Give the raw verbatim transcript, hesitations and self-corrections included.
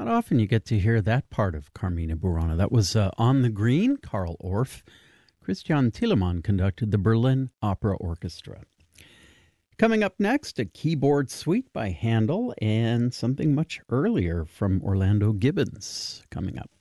often you get to hear that part of Carmina Burana. That was uh, On the Green, Carl Orff. Christian Thielemann conducted the Berlin Opera Orchestra. Coming up next, a keyboard suite by Handel and something much earlier from Orlando Gibbons coming up.